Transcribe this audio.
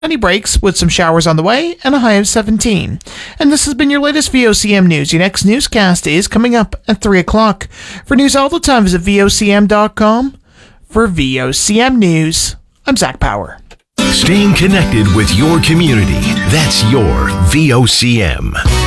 Sunny breaks with some showers on the way and a high of 17. And this has been your latest VOCM news. Your next newscast is coming up at 3 o'clock. For news all the time, visit VOCM.com. For VOCM News, I'm Zach Power. Staying connected with your community. That's your VOCM.